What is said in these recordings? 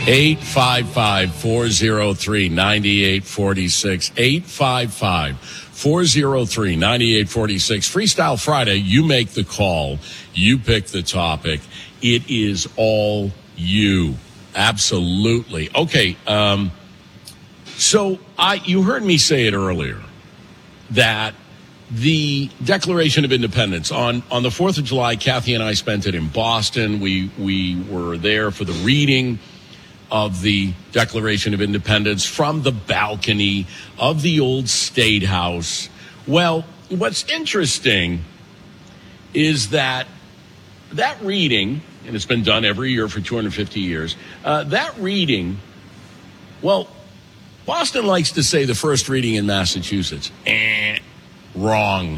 855-403-9846. 855-403-9846. Freestyle Friday, you make the call. You pick the topic. It is all you. Absolutely. Okay, so you heard me say it earlier that the Declaration of Independence on the 4th of July, Kathy and I spent it in Boston. We were there for the reading of the Declaration of Independence from the balcony of the old State House. Well, what's interesting is that reading, and it's been done every year for 250 years, that reading, well, Boston likes to say the first reading in Massachusetts. Wrong.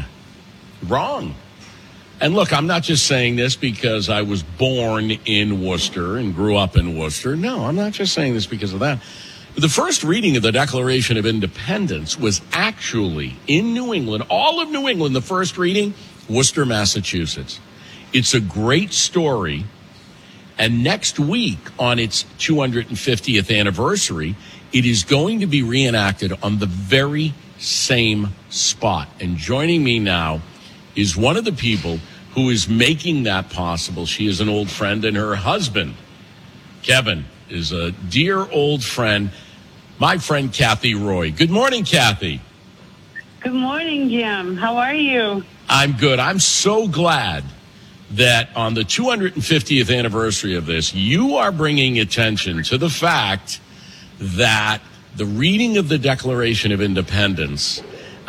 And look, I'm not just saying this because I was born in Worcester and grew up in Worcester. No, I'm not just saying this because of that. The first reading of the Declaration of Independence was actually in New England, all of New England, the first reading, Worcester, Massachusetts. It's a great story. And next week, on its 250th anniversary, it is going to be reenacted on the very same spot. And joining me now is one of the people who is making that possible. She is an old friend, and her husband, Kevin, is a dear old friend, my friend Kathy Roy. Good morning, Kathy. Good morning, Jim. How are you? I'm good. I'm so glad that on the 250th anniversary of this, you are bringing attention to the fact that the reading of the Declaration of Independence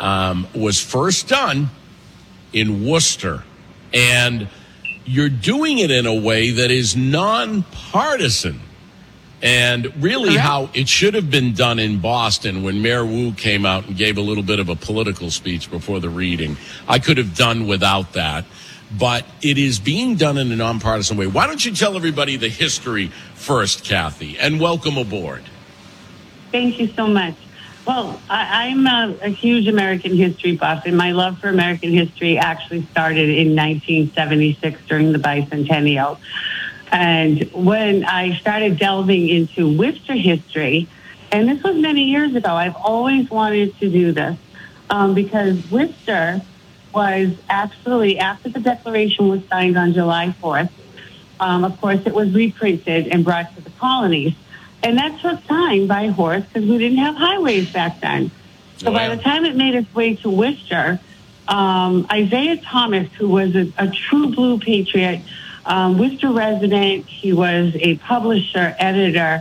was first done in Worcester. And you're doing it in a way that is nonpartisan. And really how it should have been done in Boston when Mayor Wu came out and gave a little bit of a political speech before the reading. I could have done without that. But it is being done in a nonpartisan way. Why don't you tell everybody the history first, Kathy, and welcome aboard. Thank you so much. Well, I'm a huge American history buff, and my love for American history actually started in 1976 during the bicentennial. And when I started delving into Worcester history, and this was many years ago, I've always wanted to do this because Worcester was actually, after the Declaration was signed on July 4th, of course, it was reprinted and brought to the colonies. And that took time by horse because we didn't have highways back then. So by the time it made its way to Worcester, Isaiah Thomas, who was a true blue patriot, Worcester resident, he was a publisher, editor.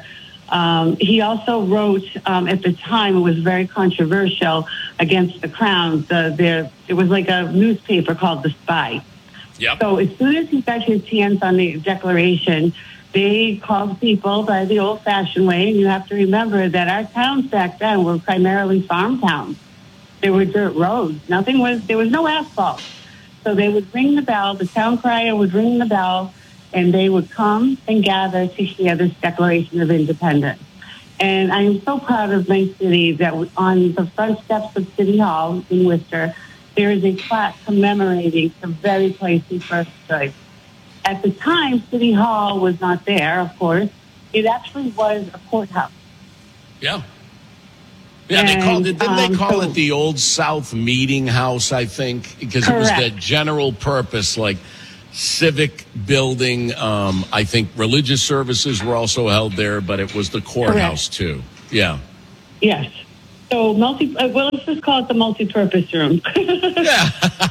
He also wrote, at the time, it was very controversial against the Crown. It was like a newspaper called The Spy. Yep. So as soon as he got his hands on the Declaration, they called people by the old-fashioned way, and you have to remember that our towns back then were primarily farm towns. There were dirt roads. There was no asphalt. So they would ring the bell, the town crier would ring the bell, and they would come and gather to hear this Declaration of Independence. And I am so proud of my city that on the front steps of City Hall in Worcester, there is a plaque commemorating the very place he first stood. At the time, City Hall was not there, of course. It actually was a courthouse. Yeah. Yeah, they call it the Old South Meeting House, I think, because correct. It was the general purpose, like civic building. I think religious services were also held there, but it was the courthouse, correct. Too. Yeah. Yes. So, let's just call it the multi-purpose room. Yeah.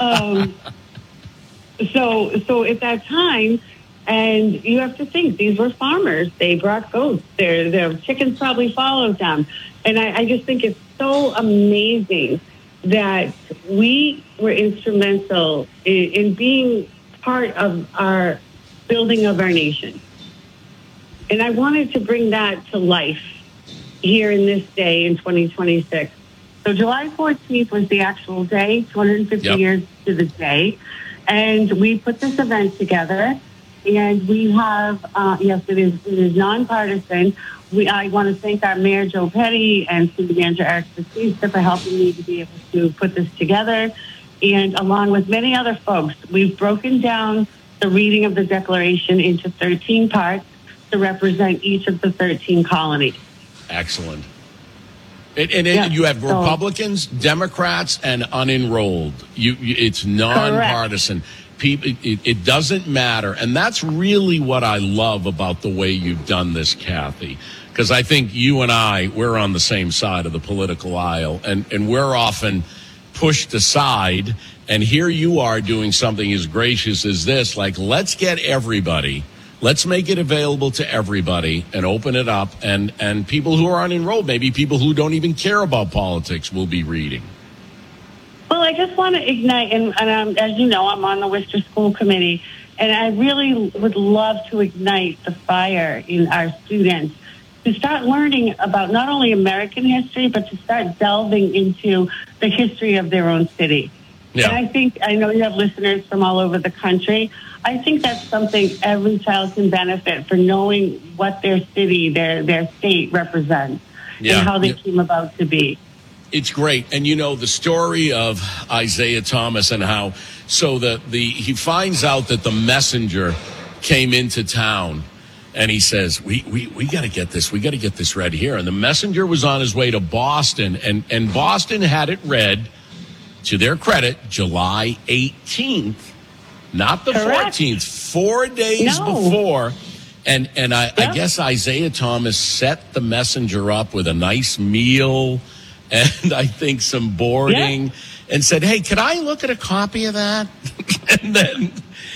So at that time, and you have to think, these were farmers. They brought goats. Their chickens probably followed them. And I just think it's so amazing that we were instrumental in being part of our building of our nation. And I wanted to bring that to life here in this day in 2026. So July 14th was the actual day, 250 yep. years to the day. And we put this event together, and we have, yes, it is nonpartisan. I want to thank our Mayor Joe Petty and City Manager Eric Batista for helping me to be able to put this together. And along with many other folks, we've broken down the reading of the Declaration into 13 parts. to represent each of the 13 colonies. Excellent. And you have Republicans, Democrats, and unenrolled. It's nonpartisan. People, it doesn't matter. And that's really what I love about the way you've done this, Kathy. Because I think you and we're on the same side of the political aisle. And we're often pushed aside. And here you are doing something as gracious as this. Like, let's get everybody. Let's make it available to everybody and open it up. And people who are unenrolled, maybe people who don't even care about politics, will be reading. Well, I just want to ignite, and as you know, I'm on the Worcester School Committee, and I really would love to ignite the fire in our students to start learning about not only American history, but to start delving into the history of their own city. Yeah. And I know you have listeners from all over the country. I think that's something every child can benefit for knowing what their city, their state represents, and how they came about to be. It's great. And, the story of Isaiah Thomas and how, he finds out that the messenger came into town and he says, we got to get this. We got to get this read here. And the messenger was on his way to Boston, and Boston had it read, to their credit, July 18th, not the 14th, 4 days before. And I guess Isaiah Thomas set the messenger up with a nice meal and I think some boarding and said, hey, could I look at a copy of that? and then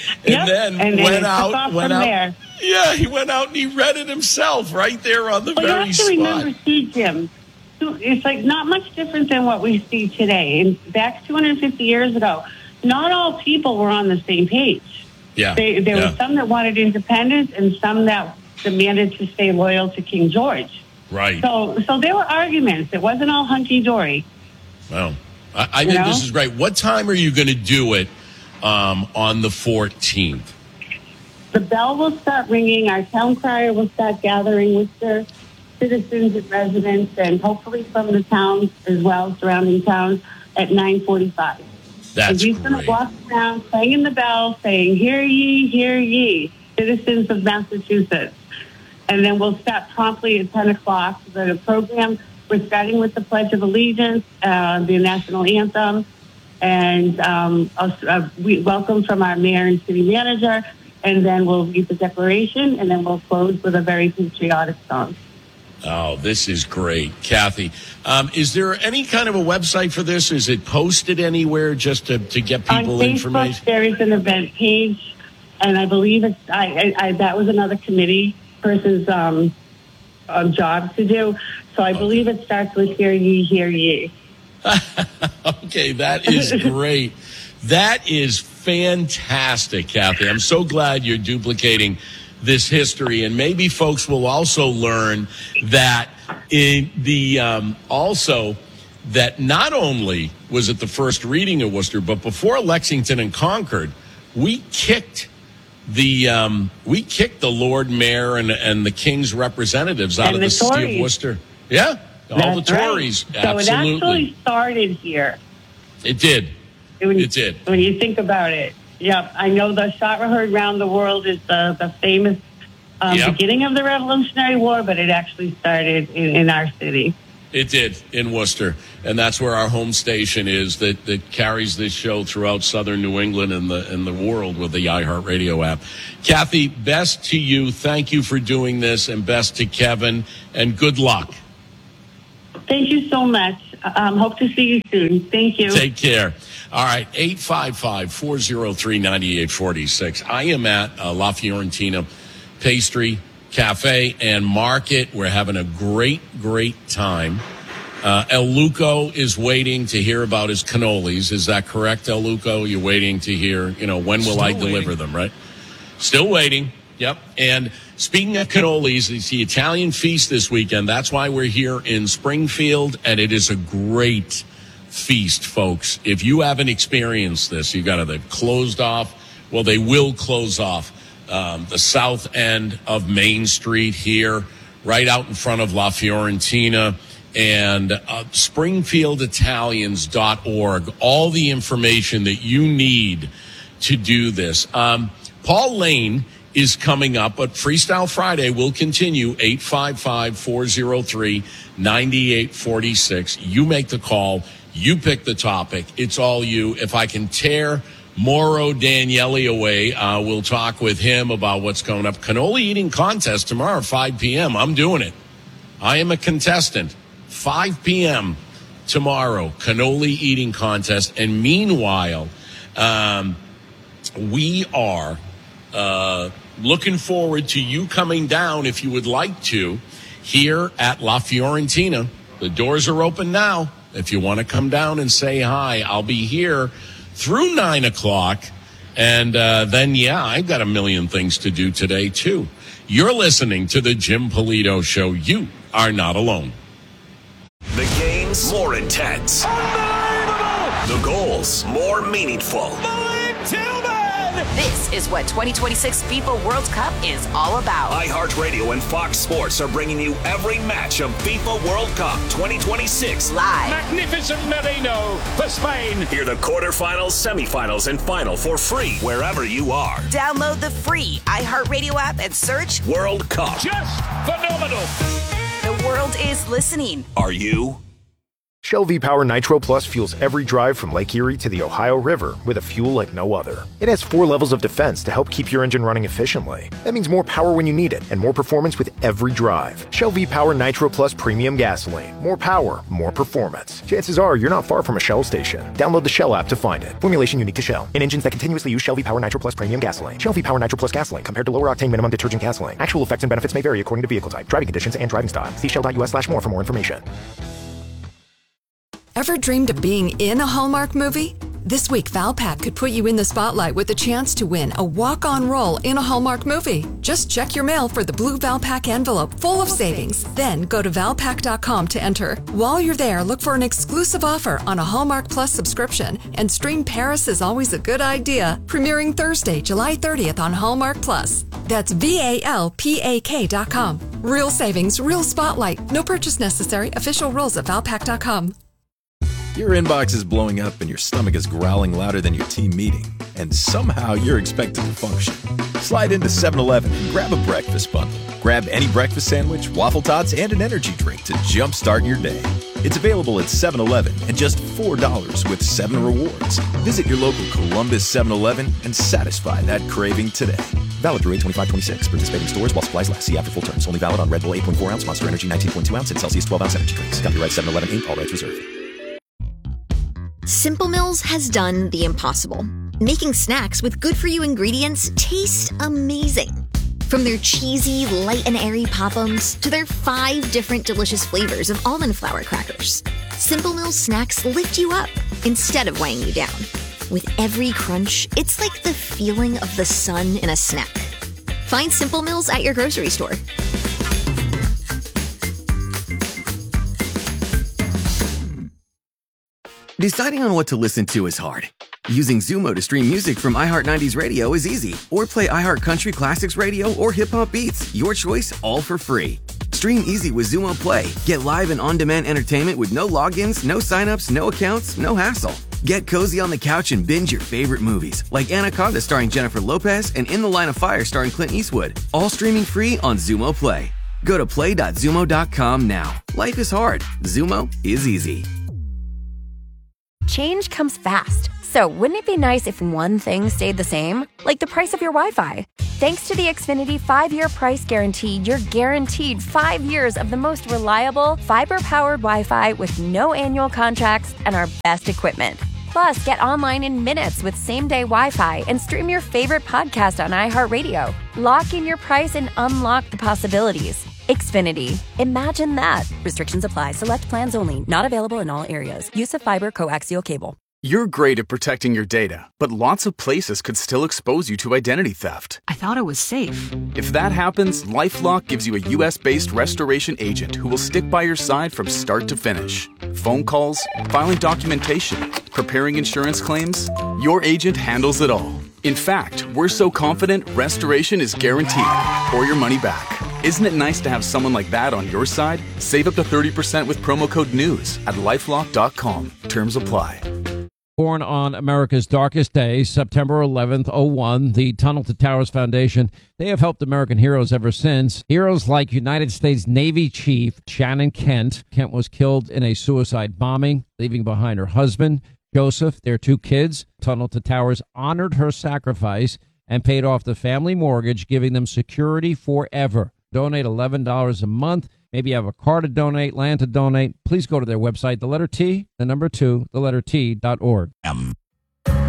went out. There. Yeah, he went out and he read it himself right there on the very spot. You have to remember, Jim, it's like not much different than what we see today. And back 250 years ago, not all people were on the same page. Yeah. There were some that wanted independence and some that demanded to stay loyal to King George. Right. So there were arguments. It wasn't all hunky-dory. Well, I think this is great. What time are you going to do it on the 14th? The bell will start ringing. Our town crier will start gathering with the citizens and residents, and hopefully from the towns as well, surrounding towns, at 9:45. That's he's going to walk around clanging the bell, saying, hear ye, citizens of Massachusetts. And then we'll start promptly at 10 o'clock. The program, we're starting with the Pledge of Allegiance, the national anthem, and we welcome from our mayor and city manager, and then we'll read the declaration, and then we'll close with a very patriotic song. Oh, this is great. Kathy, is there any kind of a website for this? Is it posted anywhere just to get people information? There is an event page, and I believe it's that was another committee person's job to do. So I believe it starts with hear ye, hear ye. Okay, that is great. That is fantastic, Kathy. I'm so glad you're duplicating this history, and maybe folks will also learn that that not only was it the first reading of Worcester, but before Lexington and Concord, we kicked the Lord Mayor and the King's representatives out of the city of Worcester. Yeah, all the Tories. Right. So absolutely. It actually started here. It did. It did. When you think about it. Yeah, I know the shot heard round the world is the famous beginning of the Revolutionary War, but it actually started in our city. It did, in Worcester. And that's where our home station is that carries this show throughout southern New England and the world with the iHeartRadio app. Kathy, best to you. Thank you for doing this, and best to Kevin, and good luck. Thank you so much. Hope to see you soon. Thank you. Take care. All right, 855-403-9846. I am at La Fiorentina Pastry Cafe and Market. We're having a great, great time. El Luco is waiting to hear about his cannolis. Is that correct, El Luco? You're waiting to hear, when will I deliver them, right? Still waiting. Yep. And speaking of cannolis, it's the Italian feast this weekend. That's why we're here in Springfield, and it is a great feast, folks. If you haven't experienced this, they've closed off. Well, they will close off the south end of Main Street here, right out in front of La Fiorentina, and SpringfieldItalians.org. All the information that you need to do this. Paul Lane is coming up, but Freestyle Friday will continue. 855-403-9846. You make the call. You pick the topic. It's all you. If I can tear Mauro Daniele away, we'll talk with him about what's coming up. Cannoli eating contest tomorrow, 5 p.m. I'm doing it. I am a contestant. 5 p.m. tomorrow, cannoli eating contest. And meanwhile, we are looking forward to you coming down, if you would like to, here at La Fiorentina. The doors are open now. If you want to come down and say hi, I'll be here through 9 o'clock. And then, I've got a million things to do today, too. You're listening to the Jim Polito Show. You are not alone. The games more intense. Unbelievable! The goals more meaningful. Malik Tillman! This is what 2026 FIFA World Cup is all about. iHeartRadio and Fox Sports are bringing you every match of FIFA World Cup 2026 live. Magnificent Merino for Spain. Hear the quarterfinals, semifinals, and final for free wherever you are. Download the free iHeartRadio app and search World Cup. Just phenomenal. The world is listening. Are you? Shell V-Power Nitro Plus fuels every drive from Lake Erie to the Ohio River with a fuel like no other. It has 4 levels of defense to help keep your engine running efficiently. That means more power when you need it and more performance with every drive. Shell V-Power Nitro Plus Premium Gasoline. More power, more performance. Chances are you're not far from a Shell station. Download the Shell app to find it. Formulation unique to Shell. In engines that continuously use Shell V-Power Nitro Plus Premium Gasoline. Shell V-Power Nitro Plus Gasoline compared to lower octane minimum detergent gasoline. Actual effects and benefits may vary according to vehicle type, driving conditions, and driving style. See shell.us/more for more information. Ever dreamed of being in a Hallmark movie? This week, Valpak could put you in the spotlight with a chance to win a walk-on role in a Hallmark movie. Just check your mail for the blue Valpak envelope full of savings. Then go to Valpak.com to enter. While you're there, look for an exclusive offer on a Hallmark Plus subscription and stream Paris is Always a Good Idea, premiering Thursday, July 30th on Hallmark Plus. That's VALPAK.com. Real savings, real spotlight. No purchase necessary. Official rules at Valpak.com. Your inbox is blowing up and your stomach is growling louder than your team meeting, and somehow you're expected to function. Slide into 7-Eleven and grab a breakfast bundle. Grab any breakfast sandwich, waffle tots, and an energy drink to jumpstart your day. It's available at 7-Eleven and just $4 with 7 rewards. Visit your local Columbus 7-Eleven and satisfy that craving today. Valid through 8/25/26. Participating stores while supplies last. See after full terms. Only valid on Red Bull 8.4 ounce, Monster Energy 19.2 ounce, and Celsius 12 ounce energy drinks. Copyright 7-Eleven Inc. All rights reserved. Simple Mills has done the impossible, making snacks with good-for-you ingredients taste amazing. From their cheesy, light and airy Pop-Ums to their 5 different delicious flavors of almond flour crackers, Simple Mills snacks lift you up instead of weighing you down. With every crunch, it's like the feeling of the sun in a snack. Find Simple Mills at your grocery store. Deciding on what to listen to is hard. Using Zumo to stream music from iHeart 90s Radio is easy. Or play iHeart Country Classics Radio or Hip Hop Beats. Your choice, all for free. Stream easy with Zumo Play. Get live and on-demand entertainment with no logins, no signups, no accounts, no hassle. Get cozy on the couch and binge your favorite movies, like Anaconda starring Jennifer Lopez and In the Line of Fire starring Clint Eastwood. All streaming free on Zumo Play. Go to play.zumo.com now. Life is hard. Zumo is easy. Change comes fast, so wouldn't it be nice if one thing stayed the same? Like the price of your Wi-Fi. Thanks to the Xfinity 5-year price guarantee, you're guaranteed 5 years of the most reliable, fiber-powered Wi-Fi with no annual contracts and our best equipment. Plus, get online in minutes with same-day Wi-Fi and stream your favorite podcast on iHeartRadio. Lock in your price and unlock the possibilities. Xfinity. Imagine that. Restrictions apply. Select plans only. Not available in all areas. Use of fiber coaxial cable. You're great at protecting your data, but lots of places could still expose you to identity theft. I thought it was safe. If that happens, LifeLock gives you a U.S.-based restoration agent who will stick by your side from start to finish. Phone calls, filing documentation, preparing insurance claims. Your agent handles it all. In fact, we're so confident restoration is guaranteed or your money back. Isn't it nice to have someone like that on your side? Save up to 30% with promo code NEWS at LifeLock.com. Terms apply. Born on America's darkest day, September 11th, 01, the Tunnel to Towers Foundation, they have helped American heroes ever since. Heroes like United States Navy Chief Shannon Kent. Kent was killed in a suicide bombing, leaving behind her husband, Joseph, their 2 kids. Tunnel to Towers honored her sacrifice and paid off the family mortgage, giving them security forever. Donate $11 a month. Maybe you have a car to donate, land to donate. Please go to their website, the letter T, the number 2, the letter T.org.